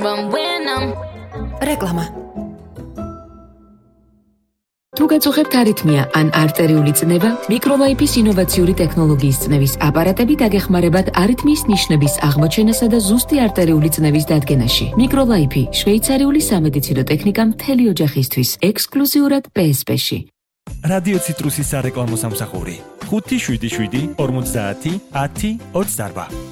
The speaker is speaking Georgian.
რეკლამა. თუ გაწუხებთ არითმია ან არტერიული წნევა, მიკროლაიფის ინოვაციური ტექნოლოგიის წნევის აპარატები დაგეხმარებათ არითმიის ნიშნების აღმოჩენასა და ზუსტი არტერიული წნევის დადგენაში. მიკროლაიფი შვეიცარიული სამედიცინო ტექნიკა მთელი ოჯახისთვის, ექსკლუზიურად PSP-ში. რადიო ციტრუსის სარეკლამო სამსახური 577 50 10 28.